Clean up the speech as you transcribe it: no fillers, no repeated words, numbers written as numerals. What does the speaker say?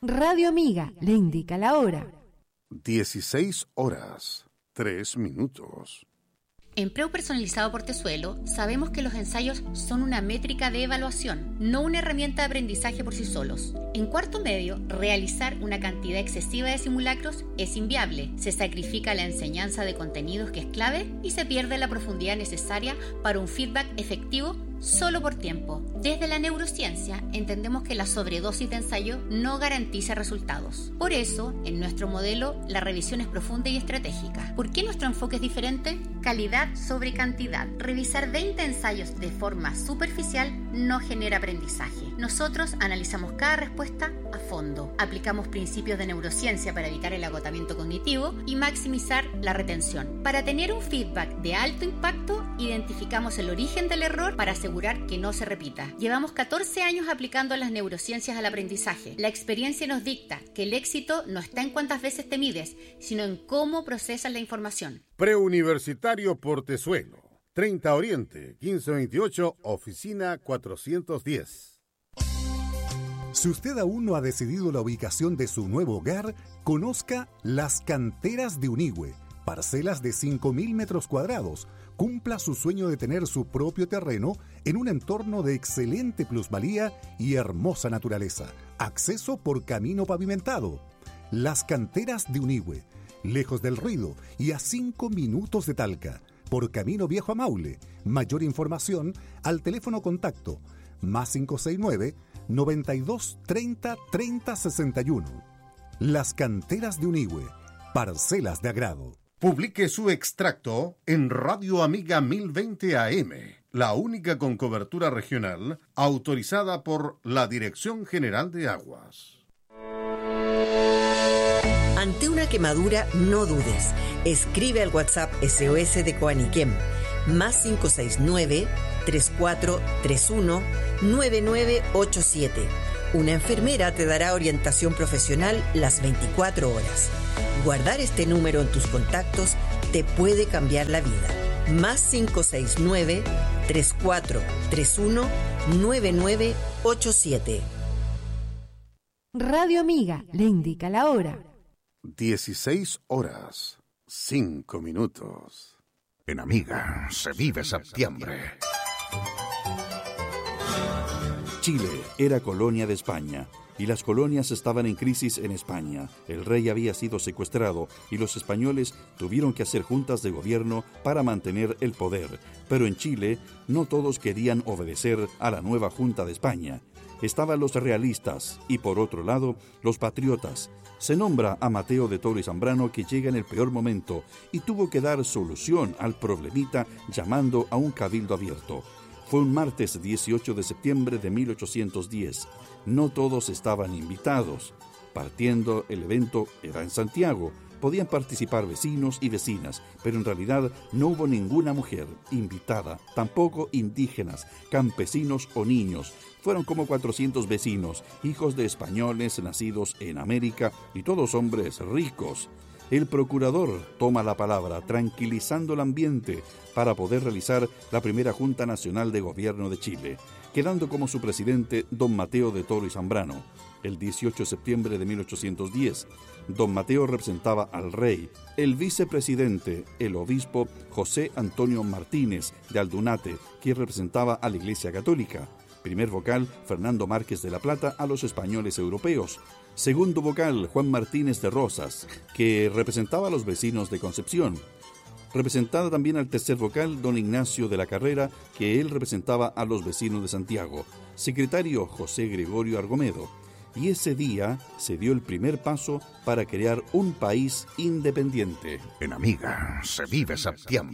Radio Amiga le indica la hora. 16:03. En Preu Personalizado Portezuelo sabemos que los ensayos son una métrica de evaluación, no una herramienta de aprendizaje por sí solos. En cuarto medio, realizar una cantidad excesiva de simulacros es inviable. Se sacrifica la enseñanza de contenidos que es clave y se pierde la profundidad necesaria para un feedback efectivo solo por tiempo. Desde la neurociencia entendemos que la sobredosis de ensayo no garantiza resultados. Por eso, en nuestro modelo, la revisión es profunda y estratégica. ¿Por qué nuestro enfoque es diferente? Calidad sobre cantidad. Revisar 20 ensayos de forma superficial no genera aprendizaje. Nosotros analizamos cada respuesta a fondo. Aplicamos principios de neurociencia para evitar el agotamiento cognitivo y maximizar la retención. Para tener un feedback de alto impacto, identificamos el origen del error para asegurar que no se repita. Llevamos 14 años aplicando las neurociencias al aprendizaje. La experiencia nos dicta que el éxito no está en cuántas veces te mides, sino en cómo procesas la información. Preuniversitario Portezuelo, 30 Oriente, 1528, oficina 410. Si usted aún no ha decidido la ubicación de su nuevo hogar, conozca Las Canteras de Unigüe, parcelas de 5.000 metros cuadrados. Cumpla su sueño de tener su propio terreno en un entorno de excelente plusvalía y hermosa naturaleza. Acceso por camino pavimentado. Las Canteras de Unigüe, lejos del ruido y a 5 minutos de Talca, por camino viejo a Maule. Mayor información al teléfono contacto +569 92 30 30 61. Las Canteras de Unigüe, parcelas de agrado. Publique su extracto en Radio Amiga 1020 AM, la única con cobertura regional autorizada por la Dirección General de Aguas. Ante una quemadura, no dudes. Escribe al WhatsApp SOS de Coaniquem, +569 3431 9987. Una enfermera te dará orientación profesional las 24 horas. Guardar este número en tus contactos te puede cambiar la vida. +569 3431 9987. Radio Amiga le indica la hora. 16:05. En Amiga se vive septiembre. Chile era colonia de España y las colonias estaban en crisis en España. El rey había sido secuestrado y los españoles tuvieron que hacer juntas de gobierno para mantener el poder. Pero en Chile no todos querían obedecer a la nueva Junta de España. Estaban los realistas y por otro lado los patriotas. Se nombra a Mateo de Toro y Zambrano, que llega en el peor momento y tuvo que dar solución al problemita llamando a un cabildo abierto. Fue un martes 18 de septiembre de 1810. No todos estaban invitados. Partiendo, el evento era en Santiago. Podían participar vecinos y vecinas, pero en realidad no hubo ninguna mujer invitada, tampoco indígenas, campesinos o niños. Fueron como 400 vecinos, hijos de españoles nacidos en América y todos hombres ricos. El procurador toma la palabra, tranquilizando el ambiente, para poder realizar la primera Junta Nacional de Gobierno de Chile, quedando como su presidente don Mateo de Toro y Zambrano. El 18 de septiembre de 1810, don Mateo representaba al rey. El vicepresidente, el obispo José Antonio Martínez de Aldunate, que representaba a la Iglesia Católica. Primer vocal, Fernando Márquez de la Plata, a los españoles europeos. Segundo vocal, Juan Martínez de Rosas, que representaba a los vecinos de Concepción. Representada también al tercer vocal, don Ignacio de la Carrera, que él representaba a los vecinos de Santiago. Secretario, José Gregorio Argomedo. Y ese día se dio el primer paso para crear un país independiente. En Amiga se vive septiembre.